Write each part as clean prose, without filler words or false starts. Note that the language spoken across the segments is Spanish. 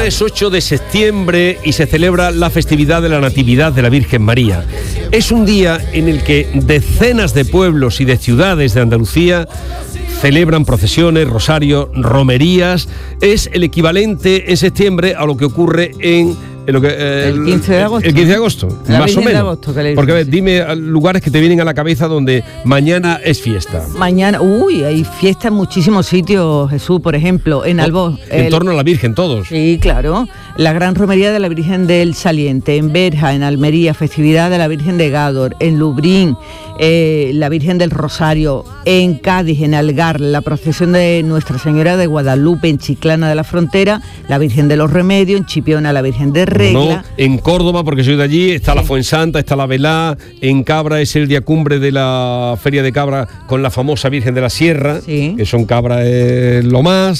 es 8 de septiembre y se celebra la festividad de la Natividad de la Virgen María. Es un día en el que decenas de pueblos y de ciudades de Andalucía celebran procesiones, rosarios, romerías. Es el equivalente en septiembre a lo que ocurre el 15 de agosto. El 15 de agosto, más o menos. Agosto, porque a ver, dime lugares que te vienen a la cabeza donde mañana es fiesta. Mañana, hay fiesta en muchísimos sitios, Jesús, por ejemplo, en Albó. En torno a la Virgen, todos. Sí, claro. La gran romería de la Virgen del Saliente, en Berja, en Almería, festividad de la Virgen de Gádor, en Lubrín, la Virgen del Rosario, en Cádiz, en Algar, la procesión de Nuestra Señora de Guadalupe, en Chiclana de la Frontera, la Virgen de los Remedios, en Chipiona, la Virgen de Regla. No, en Córdoba, porque soy de allí, está la Fuensanta, está la Velá, en Cabra es el día cumbre de la Feria de Cabra con la famosa Virgen de la Sierra, que son Cabra lo más.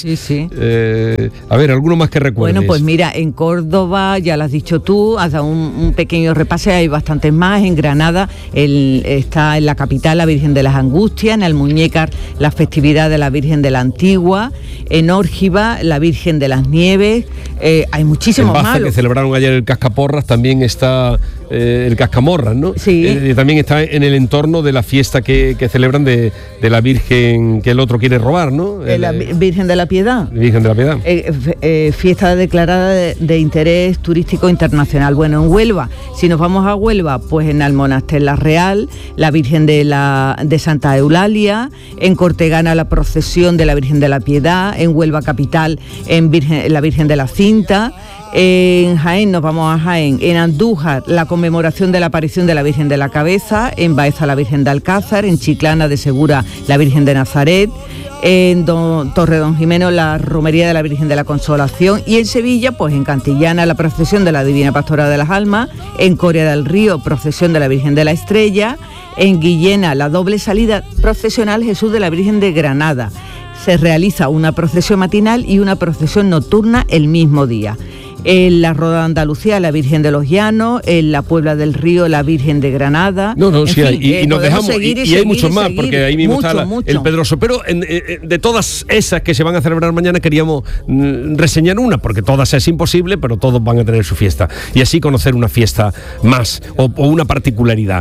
A ver, alguno más que recuerdes. Bueno, pues mira, en Córdoba, ya lo has dicho tú, has dado un pequeño repase, hay bastantes más. En Granada está en la capital la Virgen de las Angustias, en Almuñécar la festividad de la Virgen de la Antigua, en Órgiva la Virgen de las Nieves, hay muchísimos más. En Baza, que celebraron ayer el Cascaporras, también está el Cascamorras, ¿no? Sí. También está en el entorno de la fiesta que celebran de la Virgen que el otro quiere robar, ¿no? La Virgen de la Piedad. Virgen de la Piedad. Fiesta declarada de interés turístico internacional. Bueno, en Huelva, si nos vamos a Huelva, pues en Almonaster la Real, la Virgen de Santa Eulalia, en Cortegana la procesión de la Virgen de la Piedad, en Huelva capital la Virgen de la Cinta. En Jaén, nos vamos a Jaén, en Andújar la conmemoración de la aparición de la Virgen de la Cabeza, en Baeza la Virgen de Alcázar, en Chiclana de Segura la Virgen de Nazaret, en Torredonjimeno la romería de la Virgen de la Consolación, y en Sevilla, pues en Cantillana la procesión de la Divina Pastora de las Almas, en Coria del Río procesión de la Virgen de la Estrella, en Guillena la doble salida procesional Jesús de la Virgen de Granada. Se realiza una procesión matinal y una procesión nocturna el mismo día. En la Roda de Andalucía, la Virgen de los Llanos, en la Puebla del Río, la Virgen de Granada. Y nos dejamos, y hay muchos más, porque ahí mismo está el Pedroso. Pero de todas esas que se van a celebrar mañana, queríamos reseñar una, porque todas es imposible, pero todos van a tener su fiesta. Y así conocer una fiesta más, o una particularidad.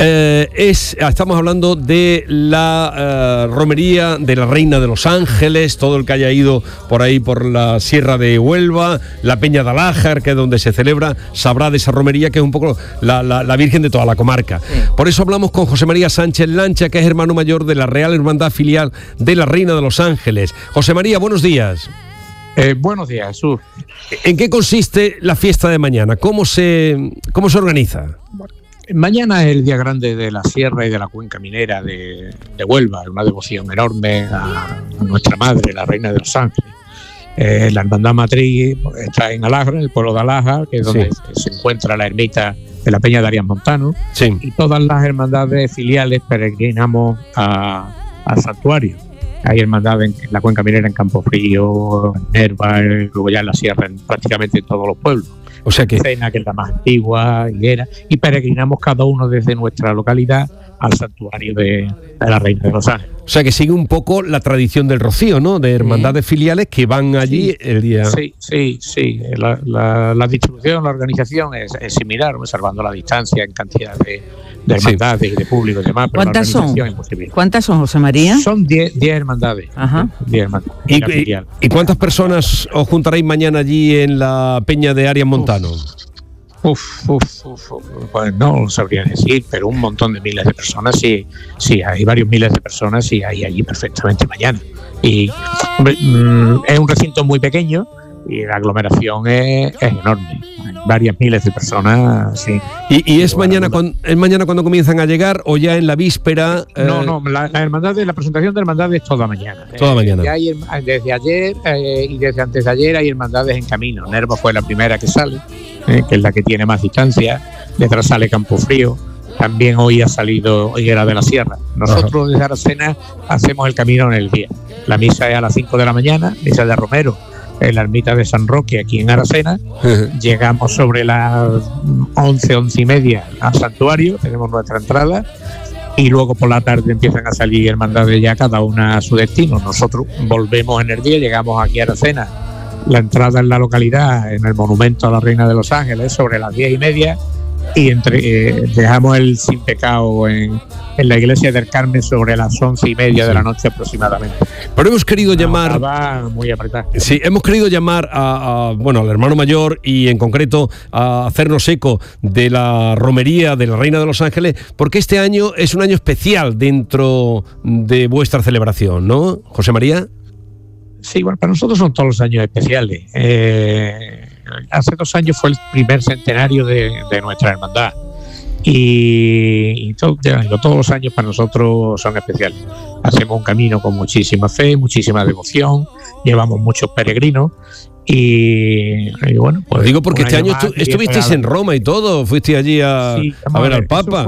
Estamos hablando de la romería de la Reina de los Ángeles, todo el que haya ido por ahí, por la Sierra de Huelva, la Peña de Alájar, que es donde se celebra, sabrá de esa romería, que es un poco la Virgen de toda la comarca. Sí. Por eso hablamos con José María Sánchez Lancha, que es hermano mayor de la Real Hermandad Filial de la Reina de los Ángeles. José María, buenos días. Buenos días, Jesús. ¿En qué consiste la fiesta de mañana? ¿Cómo se organiza? Mañana es el día grande de la Sierra y de la Cuenca Minera de Huelva, una devoción enorme a nuestra Madre, la Reina de los Ángeles. La hermandad matriz está en Alájar, en el pueblo de Alájar, que es donde se encuentra la ermita de la Peña de Arias Montano, y todas las hermandades filiales peregrinamos al santuario. Hay hermandades en la Cuenca Minera, en Campofrío, en Nerva, luego ya en la Sierra, prácticamente en todos los pueblos. O sea que Cena, que es la más antigua, Higuera, y peregrinamos cada uno desde nuestra localidad al santuario de la Reina de los Ángeles. O sea que sigue un poco la tradición del Rocío, ¿no? De hermandades filiales que van allí el día. Sí. La distribución, la organización es similar, observando la distancia en cantidad de hermandades y de público y demás. ¿Cuántas son? ¿Cuántas son, José María? Son 10 hermandades. Ajá. 10 hermandades. ¿Y cuántas personas os juntaréis mañana allí en la Peña de Arias Montano? Pues no lo sabría decir, pero un montón de miles de personas, sí, hay varios miles de personas y hay allí perfectamente mañana. Y hombre, es un recinto muy pequeño y la aglomeración es enorme. Hay varias miles de personas, sí. ¿Y es mañana cuando comienzan a llegar o ya en la víspera? No, la presentación de hermandades es toda mañana. Toda mañana. Desde ayer y desde antes de ayer hay hermandades en camino. Nerva fue la primera que sale, que es la que tiene más distancia. Detrás sale Campofrío. También hoy ha salido Higuera de la Sierra. Nosotros desde Aracena hacemos el camino en el día. La misa es a las 5 de la mañana, misa de Romero, en la ermita de San Roque, aquí en Aracena. Llegamos sobre las 11 y media al santuario, tenemos nuestra entrada, y luego por la tarde empiezan a salir hermandades ya cada una a su destino. Nosotros volvemos en el día, llegamos aquí a Aracena la entrada en la localidad, en el monumento a la Reina de los Ángeles, sobre las 10:30, y dejamos el Sin Pecado en la iglesia del Carmen sobre las 11:30 de la noche aproximadamente. Pero hemos querido llamar... Estaba muy apretado. Sí, hemos querido llamar al hermano mayor y en concreto a hacernos eco de la romería de la Reina de los Ángeles, porque este año es un año especial dentro de vuestra celebración, ¿no, José María? Sí, bueno, para nosotros son todos los años especiales. Hace 2 años fue el primer centenario de nuestra hermandad y todos los años para nosotros son especiales. Hacemos un camino con muchísima fe, muchísima devoción, llevamos muchos peregrinos y bueno, pues digo porque este año estuvisteis en Roma y todo, fuiste allí a ver al Papa.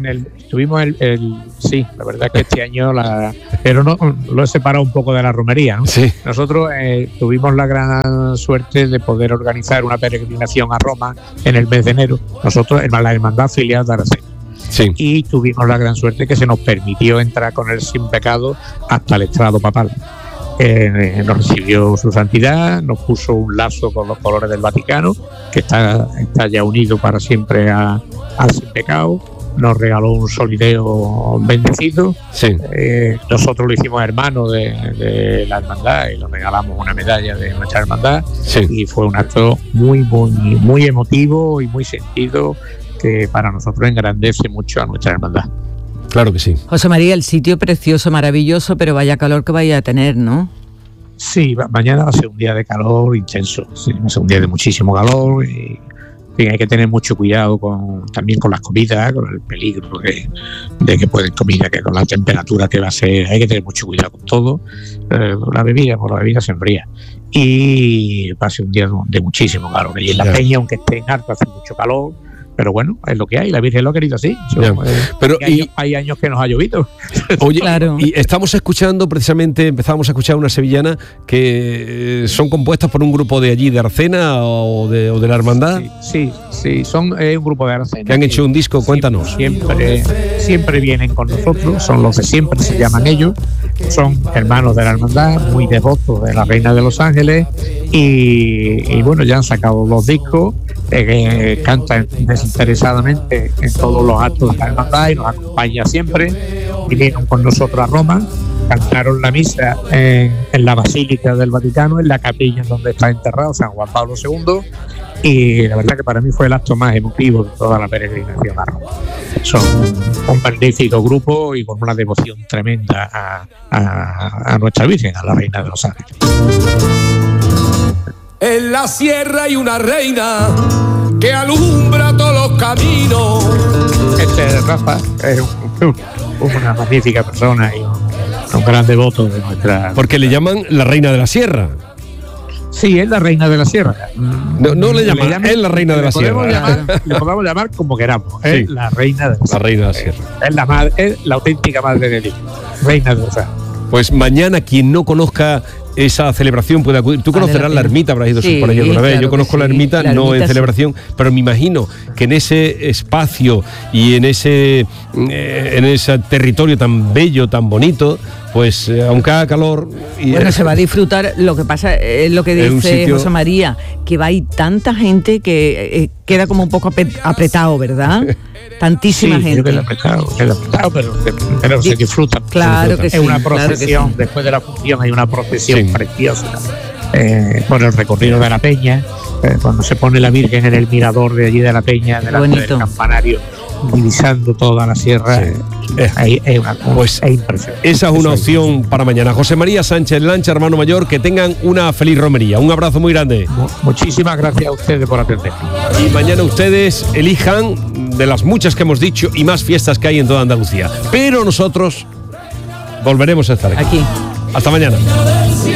Sí, la verdad es que este año pero no lo he separado un poco de la romería, ¿no? Sí. Nosotros tuvimos la gran suerte de poder organizar una peregrinación a Roma en el mes de enero. Nosotros, la hermandad filial de Aracena. Sí. Y tuvimos la gran suerte que se nos permitió entrar con el Sin Pecado hasta el estrado papal. Nos recibió su santidad, nos puso un lazo con los colores del Vaticano, que está ya unido para siempre al Sin Pecado, nos regaló un solideo bendecido. Sí. Nosotros lo hicimos hermano de la hermandad y le regalamos una medalla de nuestra hermandad. Sí. Y fue un acto muy, muy, muy emotivo y muy sentido, que para nosotros engrandece mucho a nuestra hermandad. Claro que sí. José María, el sitio precioso, maravilloso, pero vaya calor que vaya a tener, ¿no? Sí, mañana va a ser un día de calor intenso, sí, va a ser un día de muchísimo calor y hay que tener mucho cuidado también con las comidas, con el peligro de que pueden comida, que con la temperatura que va a ser, hay que tener mucho cuidado con todo. La bebida se enfría y va a ser un día de muchísimo calor. Y en la peña, aunque esté en alto, hace mucho calor. Pero bueno, es lo que hay, la Virgen lo ha querido así. Pero hay años que nos ha llovido. Oye, claro. Y estamos escuchando, precisamente, empezamos a escuchar una sevillana que son compuestas por un grupo de allí, de Aracena o de la hermandad. Sí, son un grupo de Aracena. Que han hecho un disco, cuéntanos. Siempre vienen con nosotros, son los de siempre, se llaman ellos. Son hermanos de la hermandad, muy devotos de la Reina de los Ángeles y bueno, ya han sacado los discos, cantan desinteresadamente en todos los actos de la hermandad y nos acompaña siempre. Vinieron con nosotros a Roma, cantaron la misa en la Basílica del Vaticano, en la capilla donde está enterrado San Juan Pablo II, y la verdad que para mí fue el acto más emotivo de toda la peregrinación a Roma. Son un magnífico grupo y con una devoción tremenda a nuestra Virgen, a la Reina de los Ángeles. En la sierra hay una reina que alumbra todos los caminos. Rafa es una magnífica persona y un gran devoto de nuestra... Porque le llaman la Reina de la Sierra. Sí, es la Reina de la Sierra. No le llaman, es la Reina de la Sierra. Le podemos llamar como queramos. Sí. Es la Reina de la Sierra. La Reina de la Sierra. Es la auténtica madre de Dios. Reina de la Sierra. Pues mañana, quien no conozca esa celebración puede acudir. Tú conocerás la ermita, habrás ido por allí alguna vez. Claro. Yo conozco la ermita, no en celebración, pero me imagino que en ese espacio y en ese territorio tan bello, tan bonito, pues aunque haga calor... Bueno, se va a disfrutar. Lo que pasa es lo que dice José María, que va a ir tanta gente que queda como un poco apretado, ¿verdad? Tantísima gente. Queda apretado, pero se disfruta. Claro que sí. Es una procesión, sí. Después de la función hay una procesión preciosa por el recorrido de la peña, cuando se pone la Virgen en el mirador de allí de la peña, delante del campanario, divisando toda la sierra. Es impresionante. Esa es una opción para mañana. José María Sánchez Lancha, hermano mayor, que tengan una feliz romería. Un abrazo muy grande. Muchísimas gracias a ustedes por atender. Y mañana ustedes elijan de las muchas que hemos dicho y más fiestas que hay en toda Andalucía. Pero nosotros volveremos a estar aquí. Hasta mañana.